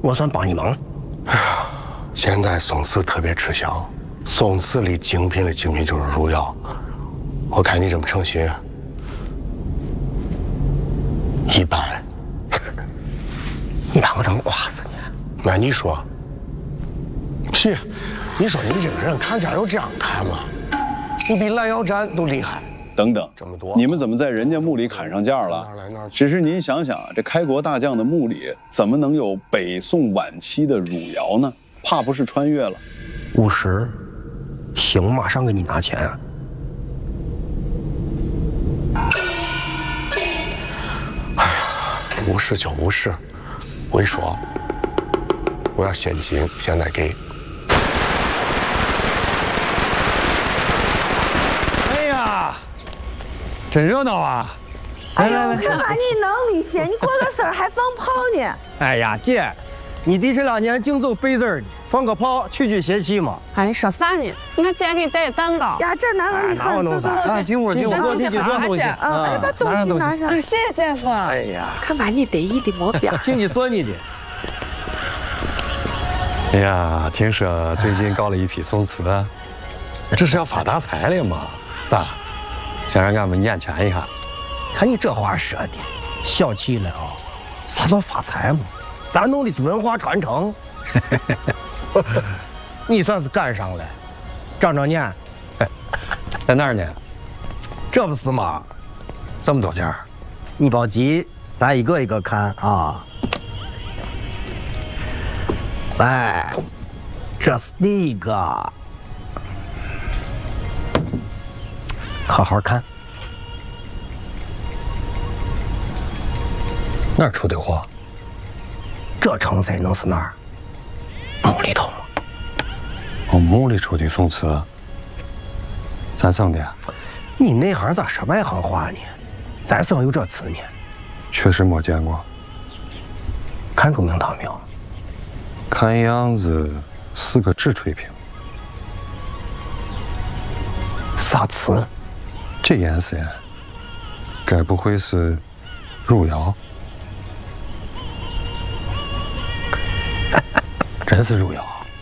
我算帮你忙。 哎呀，现在松瓷特别吃香，松瓷里精品的精品就是汝窑。我看你这么诚心，一般。 你把我当瓜子呢？ 那你说，屁！你说你这个人看家有这样看吗？你比拦腰斩都厉害。 等等， 这么多， 你们怎么在人家墓里砍上价了？ 哪来哪去？ 只是您想想，这开国大将的墓里怎么能有北宋晚期的汝窑呢？怕不是穿越了 50，行，马上给你拿钱。 哎呀，50就50，我一说，我要现金，现在给。 真热闹啊！ 哎呦，我看把你能力些，你过个生日还放炮呢？ 哎呀，姐，你弟这2年净走背字儿呢，放个炮驱邪气嘛。 哎，说啥呢？你看姐给你带蛋糕。 呀，这哪能哪有弄啥？ 啊，进屋， 进屋，进去装东西。 哎，把东西拿上。 谢谢姐夫。 哎呀， 看把你得意的没边。 听你说你的。 哎呀，听说最近搞了一批宋瓷，这是要发大财了嘛？咋？想让俺们眼前一下？ 看你这话说的，小气了啊！啥叫发财嘛？咱弄的是文化传承。你算是赶上了，长长眼。 在哪儿呢？ 这不是嘛？ 这么多件儿， 你别急，咱一个一个看啊。来，这是第一个，好好看。 哪儿出的货？ 这成色能是哪儿？墓里头。 哦，墓里出的宋瓷，咱省的。 你内行咋说外行话呢？咱省有这瓷呢？ 确实没见过。 看出名堂没有？ 看样子是个纸吹瓶。 啥瓷？ 这颜色，该不会是汝窑？真是汝窑。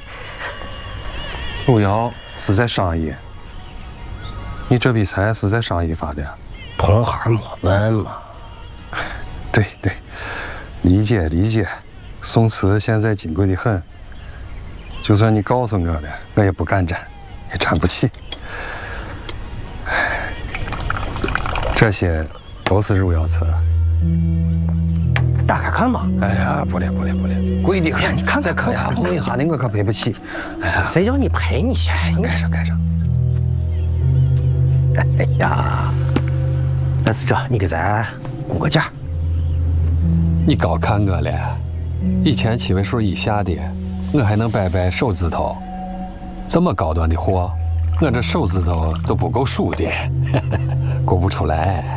汝窑是在商议。你这笔财是在商议发的？ 同行莫问嘛。 对对，理解理解。宋瓷现在金贵的很，就算你告诉我了，我也不敢沾，也沾不起。这些都是汝窑瓷。 打开看吧。 哎呀，不了不了不了，贵的很。 你看再磕牙碰一下的，我可赔不起。哎呀， 谁叫你赔你先？ 该上该上。 哎呀，那是这，你给咱估个价。 你高看我了，1700位数以下的，我还能摆手指头。这么高端的货，我这手指头都不够数的，估不出来。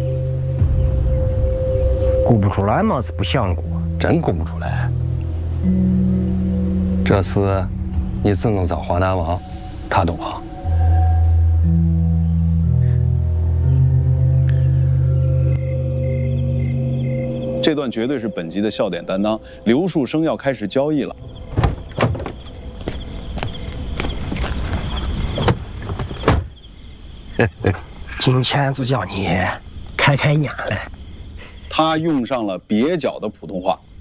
估不出来嘛是不想估， 真估不出来。这次你只能找华南王，他懂行。 这段绝对是本集的笑点担当。刘树生要开始交易了。 今天就叫你开眼了。 他用上了蹩脚的普通话，